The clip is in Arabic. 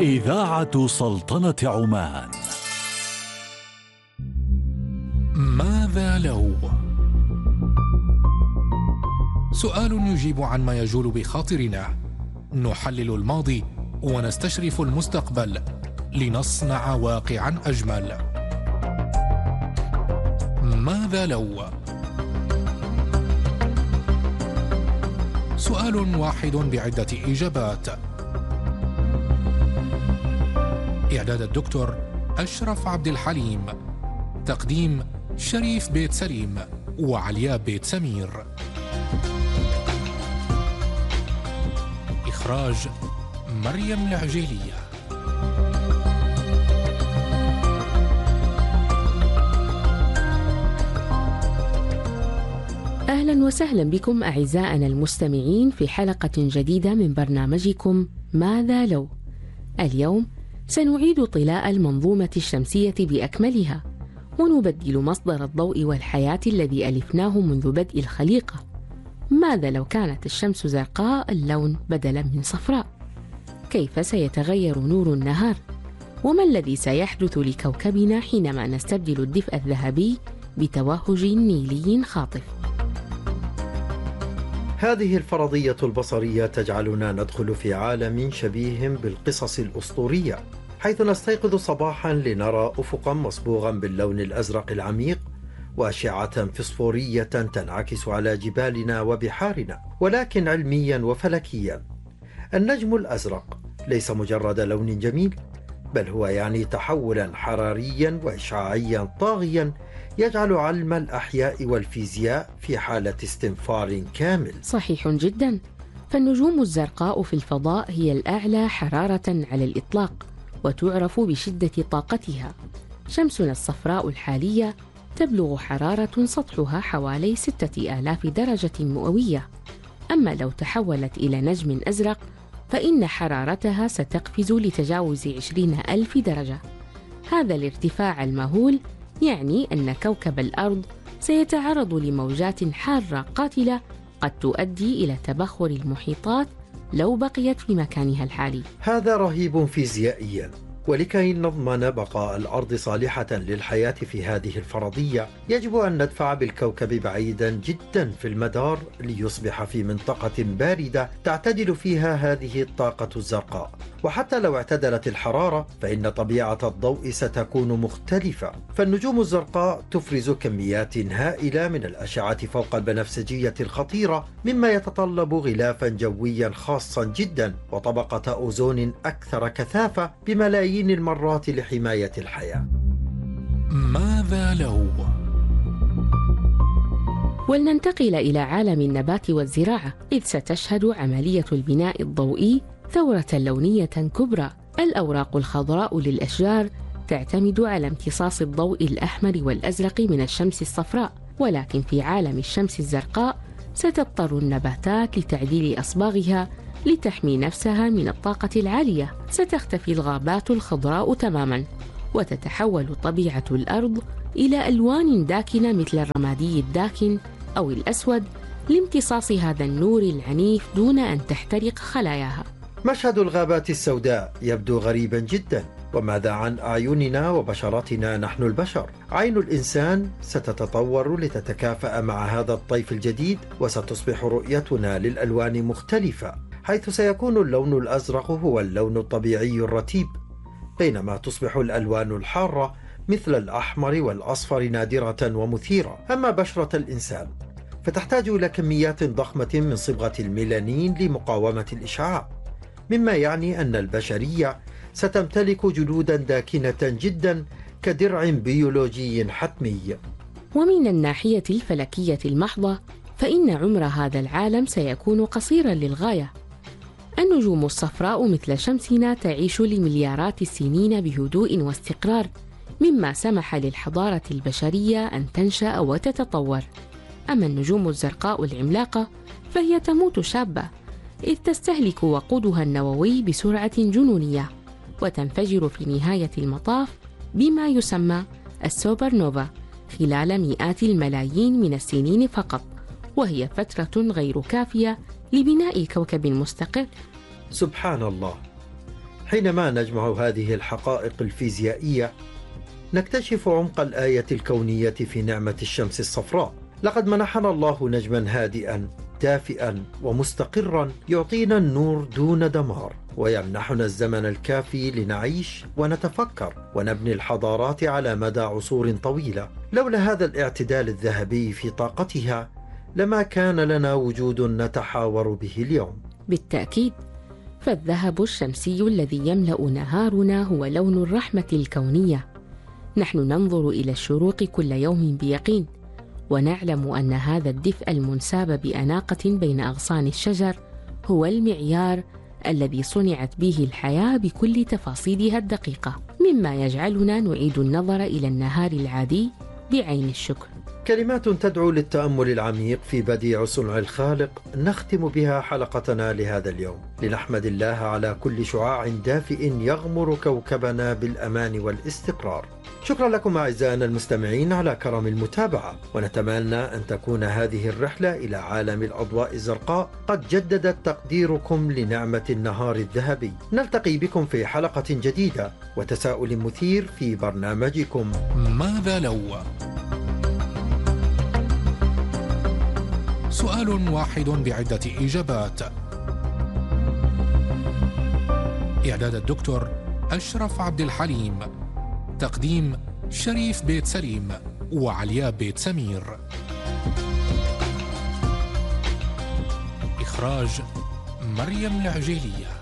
إذاعة سلطنة عمان. ماذا لو؟ سؤال يجيب عن ما يجول بخاطرنا، نحلل الماضي ونستشرف المستقبل لنصنع واقعا أجمل. ماذا لو؟ سؤال واحد بعدة إجابات. إعداد الدكتور أشرف عبد الحليم، تقديم شريف بيت سليم وعليا بيت سمير، إخراج مريم العجيلية. أهلا وسهلا بكم أعزائنا المستمعين في حلقة جديدة من برنامجكم ماذا لو. اليوم سنعيد طلاء المنظومة الشمسية بأكملها، ونبدل مصدر الضوء والحياة الذي ألفناه منذ بدء الخليقة. ماذا لو كانت الشمس زرقاء اللون بدلا من صفراء؟ كيف سيتغير نور النهار؟ وما الذي سيحدث لكوكبنا حينما نستبدل الدفء الذهبي بتوهج نيلي خاطف؟ هذه الفرضية البصرية تجعلنا ندخل في عالم شبيه بالقصص الأسطورية، حيث نستيقظ صباحا لنرى أفقا مصبوغا باللون الأزرق العميق وأشعة فسفورية تنعكس على جبالنا وبحارنا. ولكن علميا وفلكيا، النجم الأزرق ليس مجرد لون جميل، بل هو يعني تحولا حراريا وإشعاعيا طاغيا يجعل علم الأحياء والفيزياء في حالة استنفار كامل. صحيح جدا، فالنجوم الزرقاء في الفضاء هي الأعلى حرارة على الإطلاق، وتعرف بشدة طاقتها. شمسنا الصفراء الحالية تبلغ حرارة سطحها حوالي 6000 درجة مئوية. أما لو تحولت إلى نجم أزرق فإن حرارتها ستقفز لتجاوز 20,000 درجة. هذا الارتفاع المهول يعني أن كوكب الأرض سيتعرض لموجات حارة قاتلة قد تؤدي إلى تبخر المحيطات لو بقيت في مكانها الحالي. هذا رهيب فيزيائيا، ولكي نضمن بقاء الأرض صالحة للحياة في هذه الفرضية يجب أن ندفع بالكوكب بعيدا جدا في المدار ليصبح في منطقة باردة تعتدل فيها هذه الطاقة الزرقاء. وحتى لو اعتدلت الحرارة فإن طبيعة الضوء ستكون مختلفة، فالنجوم الزرقاء تفرز كميات هائلة من الأشعة فوق البنفسجية الخطيرة، مما يتطلب غلافا جويا خاصا جدا وطبقة أوزون أكثر كثافة بملايين المرات لحماية الحياة. ماذا لو؟ ولننتقل إلى عالم النبات والزراعة، إذ ستشهد عملية البناء الضوئي ثورة لونية كبرى. الأوراق الخضراء للأشجار تعتمد على امتصاص الضوء الأحمر والأزرق من الشمس الصفراء، ولكن في عالم الشمس الزرقاء ستضطر النباتات لتعديل أصباغها لتحمي نفسها من الطاقة العالية. ستختفي الغابات الخضراء تماما، وتتحول طبيعة الأرض إلى ألوان داكنة مثل الرمادي الداكن أو الأسود لامتصاص هذا النور العنيف دون أن تحترق خلاياها. مشهد الغابات السوداء يبدو غريبا جدا. وماذا عن أعيننا وبشرتنا نحن البشر؟ عين الإنسان ستتطور لتتكافأ مع هذا الطيف الجديد، وستصبح رؤيتنا للألوان مختلفة، حيث سيكون اللون الأزرق هو اللون الطبيعي الرتيب، بينما تصبح الألوان الحارة مثل الأحمر والأصفر نادرة ومثيرة. أما بشرة الإنسان فتحتاج إلى كميات ضخمة من صبغة الميلانين لمقاومة الإشعاع، مما يعني أن البشرية ستمتلك جلودا داكنة جدا كدرع بيولوجي حتمي. ومن الناحية الفلكية المحضة فإن عمر هذا العالم سيكون قصيرا للغاية. النجوم الصفراء مثل شمسنا تعيش لمليارات السنين بهدوء واستقرار، مما سمح للحضارة البشرية أن تنشأ وتتطور. أما النجوم الزرقاء العملاقة فهي تموت شابة، إذ تستهلك وقودها النووي بسرعة جنونية، وتنفجر في نهاية المطاف بما يسمى السوبر نوفا خلال مئات الملايين من السنين فقط، وهي فترة غير كافية لبناء كوكب مستقر. سبحان الله، حينما نجمع هذه الحقائق الفيزيائية نكتشف عمق الآية الكونية في نعمة الشمس الصفراء. لقد منحنا الله نجما هادئا دافئا ومستقرا يعطينا النور دون دمار، ويمنحنا الزمن الكافي لنعيش ونتفكر ونبني الحضارات على مدى عصور طويلة. لولا هذا الاعتدال الذهبي في طاقتها لما كان لنا وجود نتحاور به اليوم. بالتأكيد، فالذهب الشمسي الذي يملأ نهارنا هو لون الرحمة الكونية. نحن ننظر إلى الشروق كل يوم بيقين، ونعلم أن هذا الدفء المنساب بأناقة بين أغصان الشجر هو المعيار الذي صنعت به الحياة بكل تفاصيلها الدقيقة، مما يجعلنا نعيد النظر إلى النهار العادي بعين الشكر. كلمات تدعو للتأمل العميق في بديع صنع الخالق نختم بها حلقتنا لهذا اليوم، لنحمد الله على كل شعاع دافئ يغمر كوكبنا بالأمان والاستقرار. شكرا لكم أعزائنا المستمعين على كرم المتابعة، ونتمنى أن تكون هذه الرحلة إلى عالم الأضواء الزرقاء قد جددت تقديركم لنعمة النهار الذهبي. نلتقي بكم في حلقة جديدة وتساؤل مثير في برنامجكم ماذا لو؟ سؤال واحد بعدة إجابات. إعداد الدكتور أشرف عبد الحليم، تقديم شريف بيت سليم وعلياء بيت سمير، إخراج مريم العجيلية.